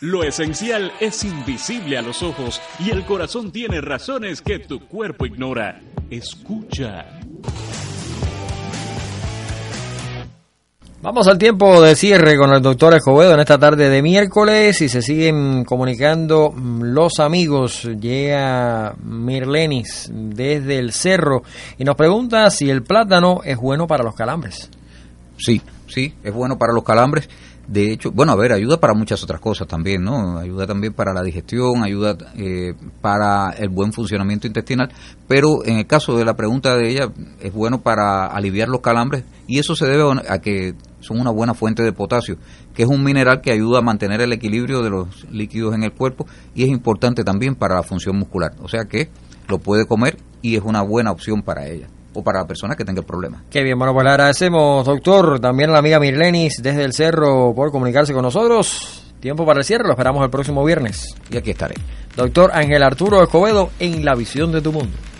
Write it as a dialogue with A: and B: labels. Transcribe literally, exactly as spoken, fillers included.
A: Lo esencial es invisible a los ojos y el corazón tiene razones que tu cuerpo ignora. Escucha.
B: Vamos al tiempo de cierre con el doctor Escobedo en esta tarde de miércoles y se siguen comunicando los amigos. Llega Mirlenis desde el Cerro y nos pregunta si el plátano es bueno para los calambres.
C: Sí, sí, es bueno para los calambres. De hecho, bueno, a ver, ayuda para muchas otras cosas también, ¿no? Ayuda también para la digestión, ayuda eh, para el buen funcionamiento intestinal, pero en el caso de la pregunta de ella, es bueno para aliviar los calambres y eso se debe a que son una buena fuente de potasio, que es un mineral que ayuda a mantener el equilibrio de los líquidos en el cuerpo y es importante también para la función muscular, o sea que lo puede comer y es una buena opción para ella o para la persona que tenga el problema.
B: Qué bien, bueno, pues le agradecemos, doctor, también a la amiga Mirlenis desde el Cerro por comunicarse con nosotros. Tiempo para el cierre, lo esperamos el próximo viernes.
C: Y aquí estaré.
B: Doctor Ángel Arturo Escobedo en La Visión de tu Mundo.